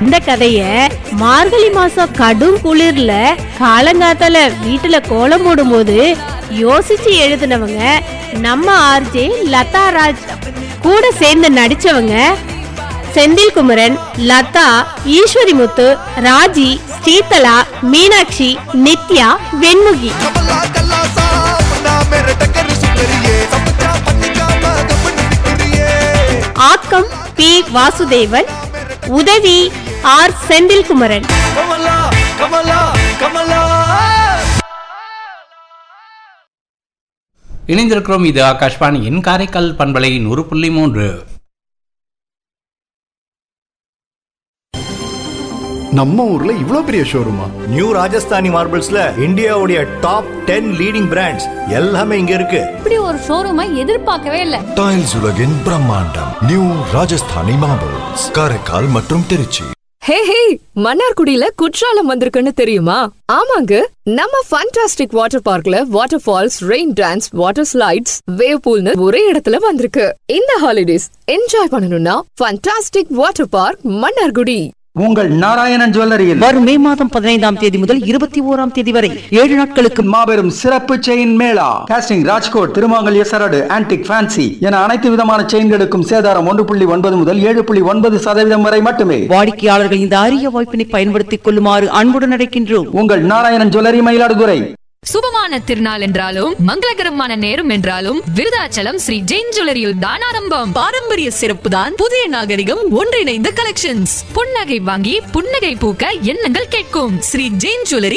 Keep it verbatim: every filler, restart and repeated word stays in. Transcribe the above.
இந்த கதைய மார்கழி மாசம் கடும் குளிர்ல காலங்காத்தால வீட்டுல கோலம் போடும் போது யோசிச்சு எழுதினவங்க நம்ம ஆர்ஜே லதா ராஜ். கூட சேர்ந்து நடிச்சவங்க செந்தில் குமரன், லதா, ஈஸ்வரி முத்து, ராஜி, ஸ்ரீதலா, மீனாட்சி, நித்யா, வெண்முகி. ஆக்கம் பி வாசுதேவன், உதவி ஆர் செந்தில் குமரன். இணைந்திருக்கிறோம். இது ஆகாஷ்வாணியின் காரைக்கால் பண்பலை நூறு புள்ளி மூன்று. நம்ம ஊர்ல இவ்ளோ பெரிய ஷோரூமா? நியூ ராஜஸ்தானி மார்பிள்ஸ்ல இந்தியாவுடைய டாப் டென் லீடிங் பிராண்ட்ஸ் எல்லாமே இங்க இருக்கு. இப்படி ஒரு ஷோரூமை எதிர்பார்க்கவே இல்ல. டைல்ஸ் உலகின் பிரம்மாண்டம் நியூ ராஜஸ்தானி மார்பிள்ஸ், காரைக்கால் மற்றும் திருச்சி. ஹே ஹே, மன்னார்குடியில குற்றாலம் வந்திருக்குன்னு தெரியுமா? ஆமாங்க, நம்ம ஃபண்டாஸ்டிக் வாட்டர் பார்க்ல water falls, rain dance, water slides, wave பூல்னு ஒரே இடத்துல வந்திருக்கு. இந்த ஹாலிடேஸ் என்ஜாய் பண்ணணும்னா ஃபண்டாஸ்டிக் வாட்டர் பார்க் மன்னார்குடி. உங்கள் நாராயணன் ஜுவல்லரியில் வரும் மே மாதம் பதினைந்தாம் தேதி முதல் இருபத்தி ஓராம் தேதி வரை ஏழு நாட்களுக்கு மாபெரும் சிறப்பு செயின் மேளா. காஸ்டிங், ராஜ்கோட், திருமாங்கல்ய சரடு, ஆன்டிக், ஃபேன்சி என அனைத்து விதமான செயின்களுக்கும் சேதாரம் ஒன்று புள்ளி ஒன்பது முதல் ஏழு புள்ளி ஒன்பது சதவீதம் வரை மட்டுமே. வாடிக்கையாளர்கள் இந்த அரிய வாய்ப்பினை பயன்படுத்திக் கொள்ளுமாறு அன்புடன் அழைக்கின்றோம். உங்கள் நாராயணன் ஜுவல்லரி, மயிலாடுதுறை. சுபமான திருநாள் என்றாலும் மங்களகரமான நேரம் என்றாலும் விருதாச்சலம் ஸ்ரீ ஜெயின் ஜுவல்லரியில் தான் ஆரம்பம். பாரம்பரிய சிறப்பு தான் புதிய நாகரிகம் ஒன்றிணைந்த கலெக்ஷன்ஸ். புன்னகை வாங்கி புன்னகை பூக்க எண்ணங்கள் கேட்கும். ஸ்ரீ ஜெயின் ஜுவல்லரி